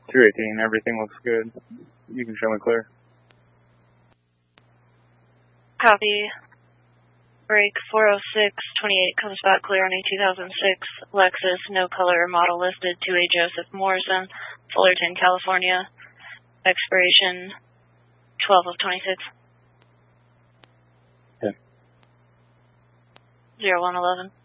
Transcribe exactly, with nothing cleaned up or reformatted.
two eighteen, everything looks good. You can show me clear. Copy. Break four oh six twenty-eight comes back clear on a two thousand six Lexus, no color, model listed to a Joseph Morrison, Fullerton, California. Expiration twelve of twenty-six. Okay. zero one eleven.